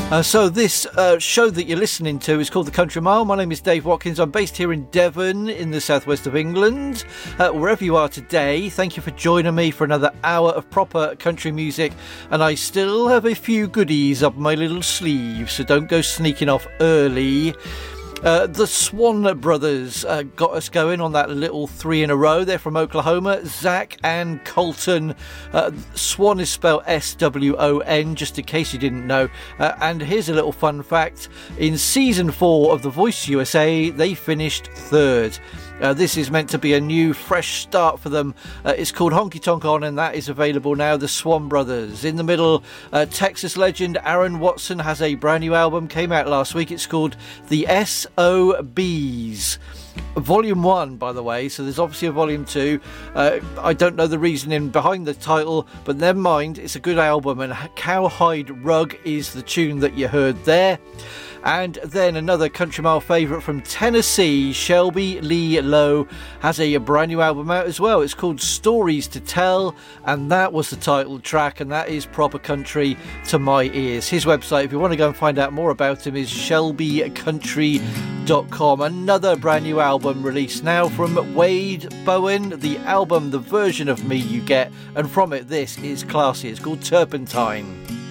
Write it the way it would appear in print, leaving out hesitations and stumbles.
So this show that you're listening to is called The Country Mile. My name is Dave Watkins. I'm based here in Devon in the southwest of England. Wherever you are today, thank you for joining me for another hour of proper country music. And I still have a few goodies up my little sleeve, so don't go sneaking off early. The Swan Brothers got us going on that little three in a row. They're from Oklahoma, Zach and Colton. Swan is spelled S-W-O-N, just in case you didn't know. And here's a little fun fact. In season 4 of The Voice USA, they finished third. This is meant to be a new, fresh start for them. It's called Honky Tonk On, and that is available now. The Swan Brothers. In the middle, Texas legend Aaron Watson has a brand new album. Came out last week. It's called The S.O.Bs. Volume 1, by the way, so there's obviously a Volume 2. I don't know the reasoning behind the title, but never mind, it's a good album, and Cowhide Rug is the tune that you heard there. And then another Country Mile favourite from Tennessee, Shelby Lee Lowe, has a brand new album out as well. It's called Stories to Tell, and that was the title track, and that is proper country to my ears. His website, if you want to go and find out more about him, is shelbycountry.com. Another brand new album released now from Wade Bowen, the album, the version of me you get, and from it, this is classy. It's called Turpentine.